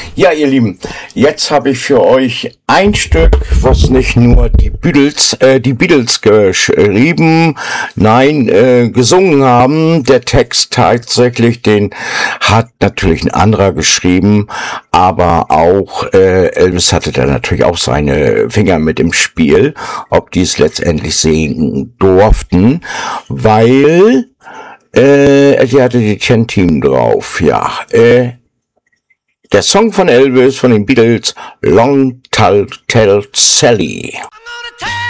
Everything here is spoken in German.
Ja, ihr Lieben, jetzt habe ich für euch ein Stück, was nicht nur die Beatles geschrieben, nein, gesungen haben. Der Text tatsächlich, den hat natürlich ein anderer geschrieben, aber auch Elvis hatte da natürlich auch seine Finger mit im Spiel, ob die es letztendlich singen durften, weil die hatte die Ten-Team drauf, ja. Der Song von Elvis, von den Beatles, Long Tall Sally.